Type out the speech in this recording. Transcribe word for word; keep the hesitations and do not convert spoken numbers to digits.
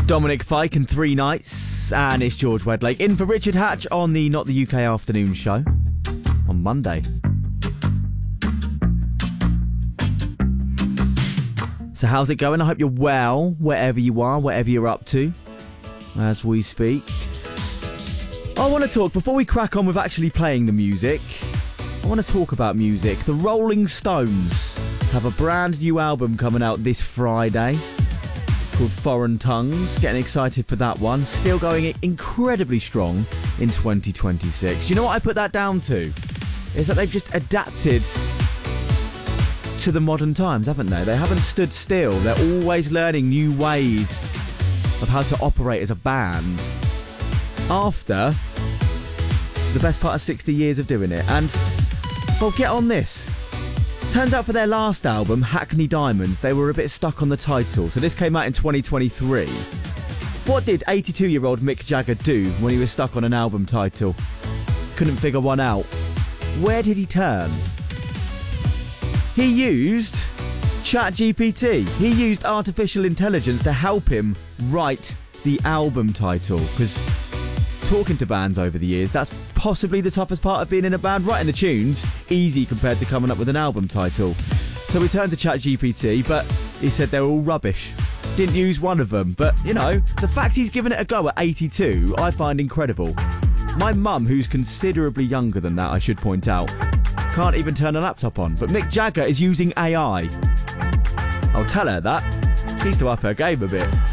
Dominic Fike and Three Nights, and it's George Wedlake in for Richard Hatch on the Not the U K Afternoon Show on Monday. So how's it going? I hope you're well, wherever you are, whatever you're up to, as we speak. I want to talk, before we crack on with actually playing the music, I want to talk about music. The Rolling Stones have a brand new album coming out this Friday called Foreign Tongues. Getting excited for that one. Still going incredibly strong in twenty twenty-six. You know what I put that down to? Is that they've just adapted to the modern times, haven't they? They haven't stood still. They're always learning new ways of how to operate as a band after the best part of sixty years of doing it. And, well, get on this. Turns out for their last album, Hackney Diamonds, they were a bit stuck on the title. So this came out in twenty twenty-three. What did eighty-two-year-old Mick Jagger do when he was stuck on an album title? Couldn't figure one out. Where did he turn? He used ChatGPT. He used artificial intelligence to help him write the album title. Because talking to bands over the years, that's possibly the toughest part of being in a band. Writing the tunes, easy compared to coming up with an album title. So we turned to ChatGPT, but he said they were all rubbish. Didn't use one of them. But, you know, the fact he's given it a go at eighty-two, I find incredible. My mum, who's considerably younger than that, I should point out, can't even turn a laptop on. But Mick Jagger is using A I. I'll tell her that. She needs to up her game a bit.